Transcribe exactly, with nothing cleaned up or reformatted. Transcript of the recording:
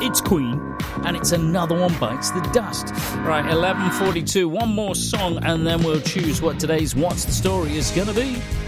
It's Queen, and it's Another One Bites the Dust. Right, eleven forty-two, one more song, and then we'll choose what today's What's the Story is going to be.